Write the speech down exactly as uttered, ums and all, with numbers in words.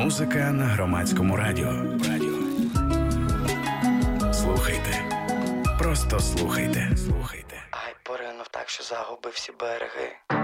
Музика на громадському радіо. Радіо. Слухайте. Просто слухайте. Слухайте. Ай, поринув так, що загубив всі береги.